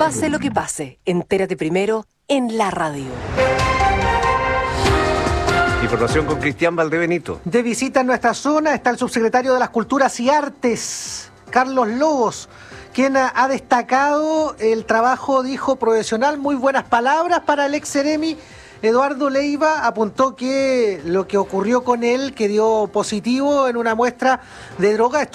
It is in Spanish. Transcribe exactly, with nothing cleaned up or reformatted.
Pase lo que pase, entérate primero en la radio. Información con Cristian Valdebenito. De visita en nuestra zona está el subsecretario de las Culturas y Artes, Carlos Lobos, quien ha destacado el trabajo, dijo, profesional. Muy buenas palabras para el ex Seremi. Eduardo Leiva apuntó que lo que ocurrió con él, que dio positivo en una muestra de droga,